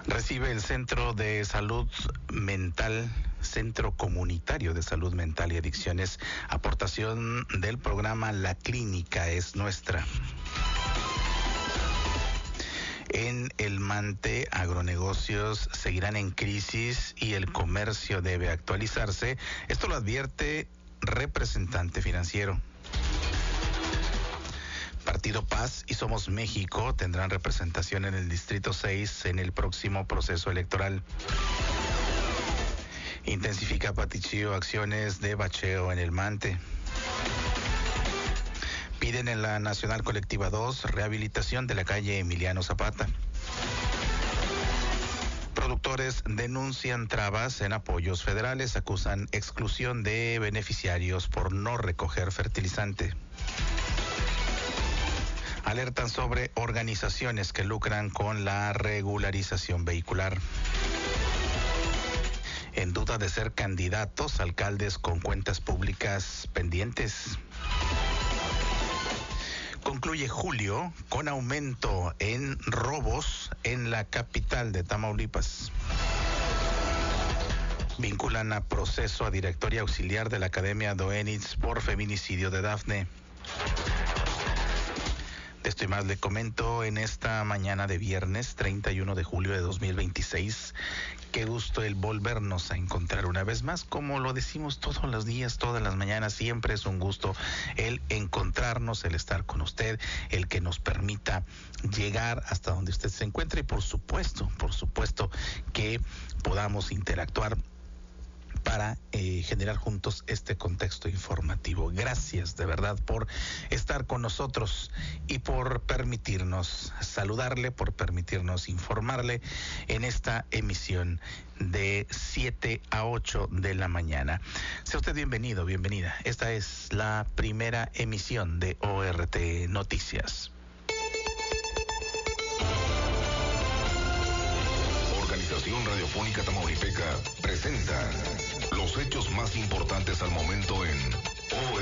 Recibe el Centro de Salud Mental, Centro Comunitario de Salud Mental y Adicciones, aportación del programa La Clínica es Nuestra. En el Mante, agronegocios seguirán en crisis y el comercio debe actualizarse. Esto lo advierte representante financiero. Partido Paz y Somos México tendrán representación en el Distrito 6 en el próximo proceso electoral. Intensifica Patichío acciones de bacheo en el Mante. Piden en la Nacional Colectiva 2 rehabilitación de la calle Emiliano Zapata. Productores denuncian trabas en apoyos federales, acusan exclusión de beneficiarios por no recoger fertilizante. Alertan sobre organizaciones que lucran con la regularización vehicular. En duda de ser candidatos, alcaldes con cuentas públicas pendientes. Concluye julio con aumento en robos en la capital de Tamaulipas. Vinculan a proceso a directoria auxiliar de la Academia Doenitz por feminicidio de Dafne. De esto y más le comento en esta mañana de viernes 31 de julio de 2026. Qué gusto el volvernos a encontrar una vez más, como lo decimos todos los días, todas las mañanas, siempre es un gusto el encontrarnos, el estar con usted, el que nos permita llegar hasta donde usted se encuentre y por supuesto que podamos interactuar para generar juntos este contexto informativo. Gracias de verdad por estar con nosotros y por permitirnos saludarle, por permitirnos informarle en esta emisión de 7 a 8 de la mañana. Sea usted bienvenido, bienvenida. Esta es la primera emisión de ORT Noticias. Organización Radiofónica Tamaulipeca presenta los hechos más importantes al momento en ORT